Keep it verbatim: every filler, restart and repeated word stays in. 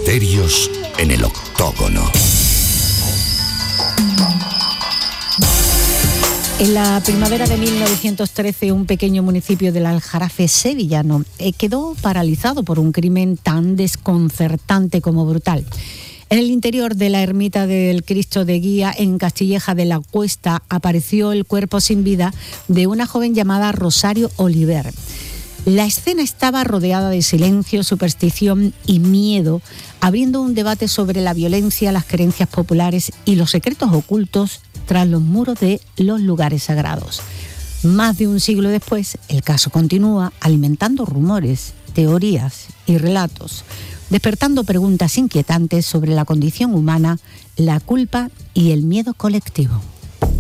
Misterios en el Octógono. En la primavera de mil novecientos trece, un pequeño municipio del Aljarafe sevillano eh, quedó paralizado por un crimen tan desconcertante como brutal. En el interior de la ermita del Cristo de Guía, en Castilleja de la Cuesta, apareció el cuerpo sin vida de una joven llamada Rosario Oliver. La escena estaba rodeada de silencio, superstición y miedo, abriendo un debate sobre la violencia, las creencias populares y los secretos ocultos tras los muros de los lugares sagrados. Más de un siglo después, el caso continúa alimentando rumores, teorías y relatos, despertando preguntas inquietantes sobre la condición humana, la culpa y el miedo colectivo.